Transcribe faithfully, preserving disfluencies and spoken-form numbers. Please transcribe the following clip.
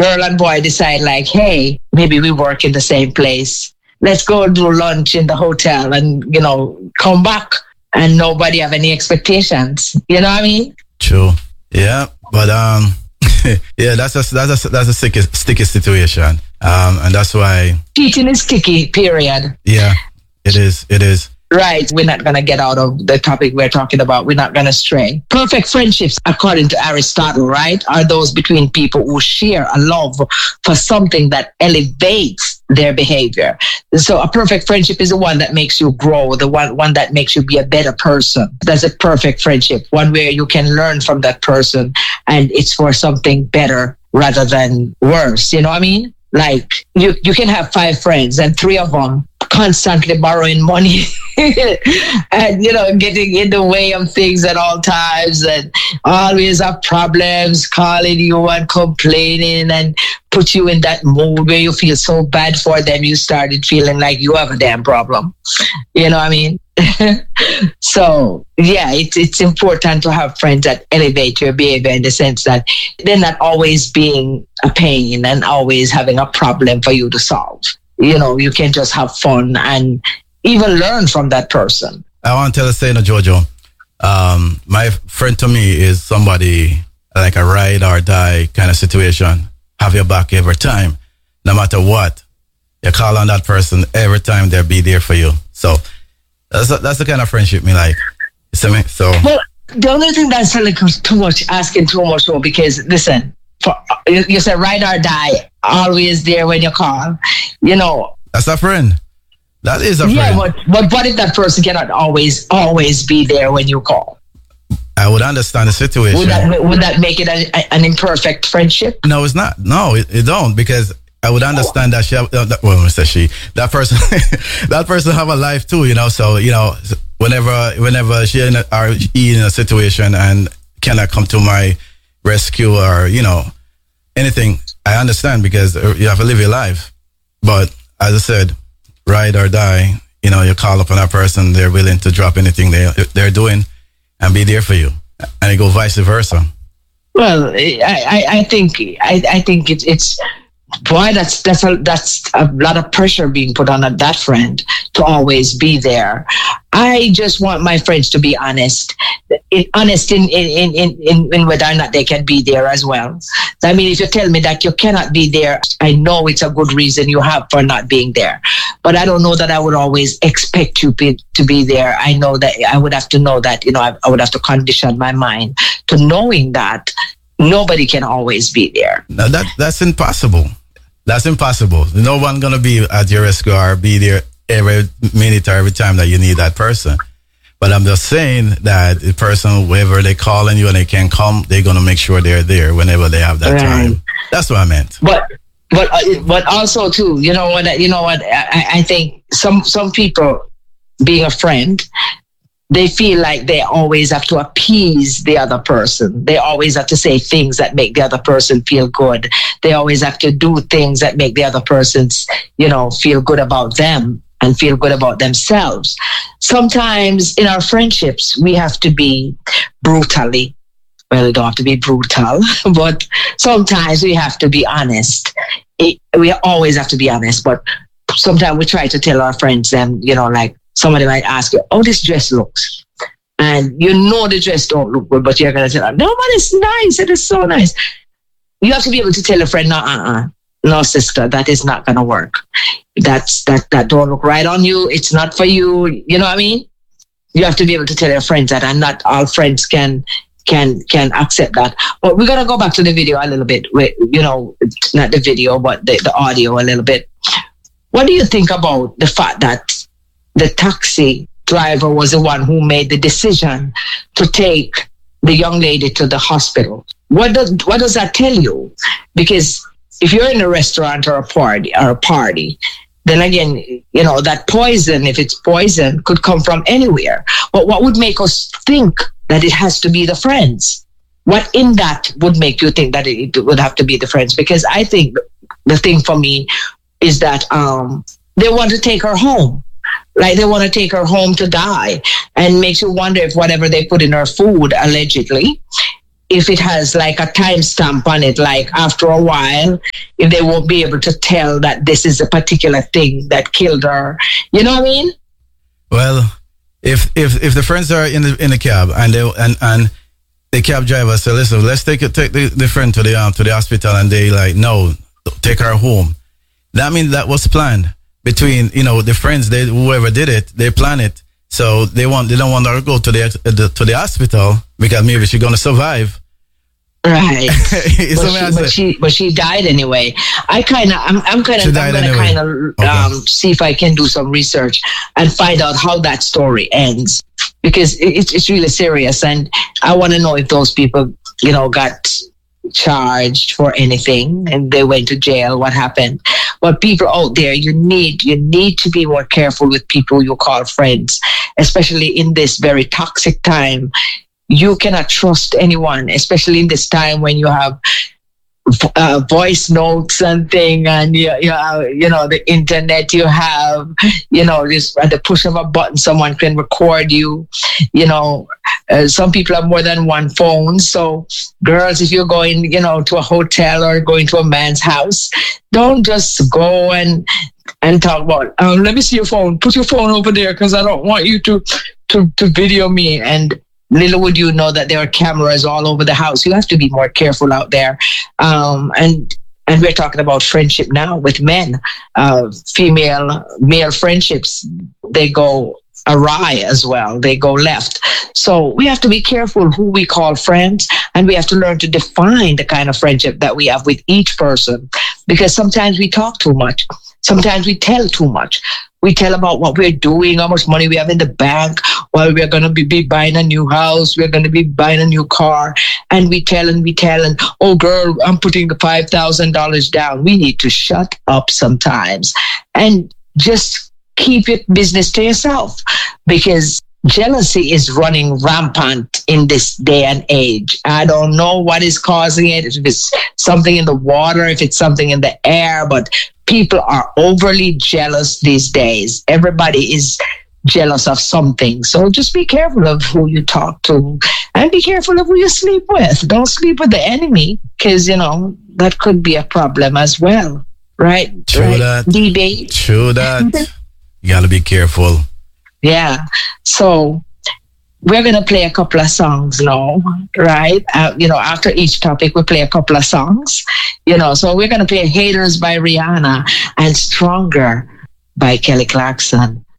girl and boy decide like, hey, maybe we work in the same place. Let's go do lunch in the hotel and, you know, come back and nobody have any expectations. You know what I mean? True. Yeah. But, um, yeah, that's a, that's a, that's a sticky, sticky situation. Um, and that's why. Cheating is sticky, period. Yeah, it is. It is. Right. We're not going to get out of the topic we're talking about. We're not going to stray. Perfect friendships, according to Aristotle, right, are those between people who share a love for something that elevates their behavior. So a perfect friendship is the one that makes you grow, the one, one that makes you be a better person. That's a perfect friendship, one where you can learn from that person and it's for something better rather than worse. You know what I mean? Like you, you can have five friends and three of them constantly borrowing money and, you know, getting in the way of things at all times and always have problems, calling you and complaining and put you in that mood where you feel so bad for them. You started feeling like you have a damn problem. You know what I mean? So, yeah, it's, it's important to have friends that elevate your behavior in the sense that they're not always being a pain and always having a problem for you to solve. You know, you can just have fun and even learn from that person. I want to tell you, say, no, Jojo, um, my friend to me is somebody like a ride or die kind of situation. Have your back every time, no matter what. You call on that person every time, they'll be there for you. So that's that's the kind of friendship me like. You see me? So well, the only thing that's like too much, asking too much for, because listen, for, you, you said ride or die, always there when you call. You know, that's a friend. That is a friend. Yeah, but, but what if that person cannot always, always be there when you call? I would understand the situation. Would that, would that make it a, an imperfect friendship? No, it's not. No, it, it don't, because I would understand that she, have, uh, that, well, Mister She, that person, that person have a life too, you know. So, you know, whenever, whenever she in a, or he in a situation and cannot come to my rescue or, you know, anything, I understand, because you have to live your life. But as I said, ride or die, you know, you call upon a person, they're willing to drop anything they, they're doing and be there for you. And it go vice versa. Well, I, I, I think, I, I think it, it's, boy, that's, that's a, that's a lot of pressure being put on that friend to always be there. I just want my friends to be honest, in, honest in, in, in, in, in whether or not they can be there as well. I mean, if you tell me that you cannot be there, I know it's a good reason you have for not being there. But I don't know that I would always expect you be, to be there. I know that I would have to know that, you know, I, I would have to condition my mind to knowing that nobody can always be there. No, that that's impossible. That's impossible. No one gonna be at your rescue or be there every minute or every time that you need that person. But I'm just saying that the person, wherever they call on you and they can come, they're gonna make sure they're there whenever they have that right. time. That's what I meant. But but uh, but also too, you know what? You know what? I, I think some some people, being a friend, they feel like they always have to appease the other person. They always have to say things that make the other person feel good. They always have to do things that make the other person's, you know, feel good about them and feel good about themselves. Sometimes in our friendships, we have to be brutally, well, we don't have to be brutal, but sometimes we have to be honest. It, we always have to be honest, but sometimes we try to tell our friends them, you know, like, somebody might ask you, oh, this dress looks. And you know the dress don't look good, but you're going to tell them, no, but it's nice. It is so nice. You have to be able to tell a friend, no, uh-uh. No, sister, that is not going to work. That's, that, that don't look right on you. It's not for you. You know what I mean? You have to be able to tell your friends that, and not all friends can can can accept that. But we're going to go back to the video a little bit. With, you know, not the video, but the, the audio a little bit. What do you think about the fact that the taxi driver was the one who made the decision to take the young lady to the hospital? What does what does that tell you? Because if you're in a restaurant or a party or a party, then again, you know, that poison, if it's poison, could come from anywhere. But what would make us think that it has to be the friends? What in that would make you think that it would have to be the friends? Because I think the thing for me is that um, they want to take her home. Like they want to take her home to die, and makes you wonder if whatever they put in her food, allegedly, if it has like a timestamp on it, like after a while, if they won't be able to tell that this is a particular thing that killed her. You know what I mean? Well, if if if the friends are in the in the cab and they and and the cab driver said, listen, let's take it take the, the friend to the um to the hospital, and they like, no, take her home. That means that was planned between, you know, the friends, they whoever did it, they plan it. So they want they don't want her to go to the, the to the hospital because maybe she's gonna survive. Right. but, she, but she but she died anyway. I kind of I'm I'm kind of I'm gonna anyway. kind of okay. um see if I can do some research and find out how that story ends, because it's it's really serious, and I want to know if those people, you know, got charged for anything and they went to jail. What happened? But people out there, you need you need to be more careful with people you call friends, especially in this very toxic time. You cannot trust anyone, especially in this time when you have uh, voice notes and thing, and you, you, have, you know, the internet. You have, you know, just at the push of a button, someone can record you. You know, uh, some people have more than one phone. So, girls, if you're going, you know, to a hotel or going to a man's house, don't just go and and talk about. Um, let me see your phone. Put your phone over there because I don't want you to to to video me. And little would you know that there are cameras all over the house. You have to be more careful out there. Um, and and we're talking about friendship now with men. Uh, female, male friendships, they go awry as well. They go left. So we have to be careful who we call friends, and we have to learn to define the kind of friendship that we have with each person, because sometimes we talk too much. Sometimes we tell too much. We tell about what we're doing, how much money we have in the bank. Well, we're going to be, be buying a new house. We're going to be buying a new car. And we tell and we tell. And, oh, girl, I'm putting the five thousand dollars down. We need to shut up sometimes and just keep your business to yourself, because jealousy is running rampant in this day and age. I don't know what is causing it, if it's something in the water, if it's something in the air, but people are overly jealous these days. Everybody is jealous of something. So just be careful of who you talk to, and be careful of who you sleep with. Don't sleep with the enemy, because, you know, that could be a problem as well. Right? True right? that. D-Bay? True that. You got to be careful. Yeah. So we're going to play a couple of songs now, right? Uh, you know, after each topic, we play a couple of songs, you know. So we're going to play Haters by Rihanna and Stronger by Kelly Clarkson.